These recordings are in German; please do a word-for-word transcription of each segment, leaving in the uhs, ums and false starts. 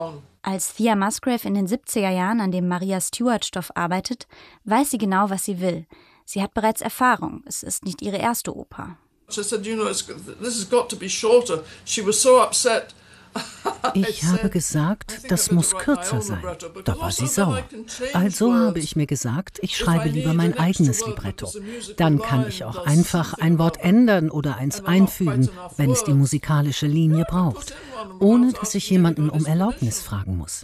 Als Thea Musgrave in den siebziger Jahren an dem Maria-Stuart-Stoff arbeitet, weiß sie genau, was sie will. Sie hat bereits Erfahrung. Es ist nicht ihre erste Oper. Ich habe gesagt, das muss kürzer sein. Da war sie sauer. Also habe ich mir gesagt, ich schreibe lieber mein eigenes Libretto. Dann kann ich auch einfach ein Wort ändern oder eins einfügen, wenn es die musikalische Linie braucht, ohne dass ich jemanden um Erlaubnis fragen muss.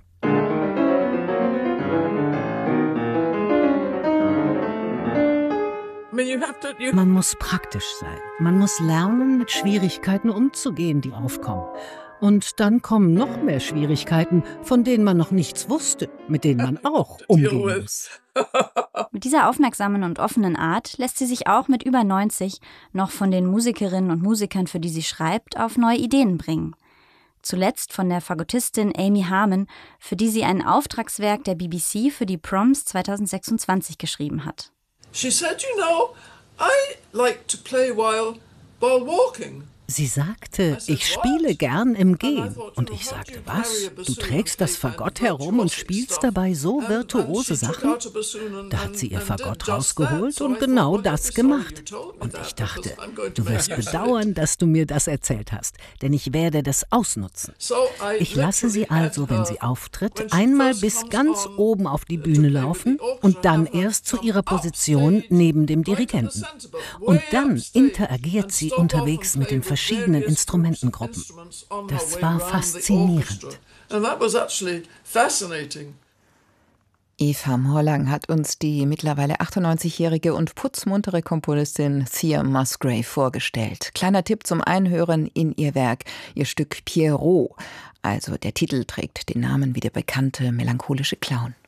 Man muss praktisch sein. Man muss lernen, mit Schwierigkeiten umzugehen, die aufkommen. Und dann kommen noch mehr Schwierigkeiten, von denen man noch nichts wusste, mit denen man auch umgehen muss. Mit dieser aufmerksamen und offenen Art lässt sie sich auch mit über neunzig noch von den Musikerinnen und Musikern, für die sie schreibt, auf neue Ideen bringen. Zuletzt von der Fagottistin Amy Harmon, für die sie ein Auftragswerk der B B C für die Proms zweitausendsechsundzwanzig geschrieben hat. She said, you know, I like to play while, while walking. Sie sagte, ich spiele gern im Gehen. Und ich sagte, was? Du trägst das Fagott herum und spielst dabei so virtuose Sachen? Da hat sie ihr Fagott rausgeholt und genau das gemacht. Und ich dachte, du wirst bedauern, dass du mir das erzählt hast, denn ich werde das ausnutzen. Ich lasse sie also, wenn sie auftritt, einmal bis ganz oben auf die Bühne laufen und dann erst zu ihrer Position neben dem Dirigenten. Und dann interagiert sie unterwegs mit den verschiedenen verschiedenen Instrumentengruppen. Das war faszinierend. Eva Morlang hat uns die mittlerweile achtundneunzigjährige und putzmuntere Komponistin Thea Musgrave vorgestellt. Kleiner Tipp zum Einhören in ihr Werk, ihr Stück Pierrot. Also der Titel trägt den Namen wie der bekannte melancholische Clown.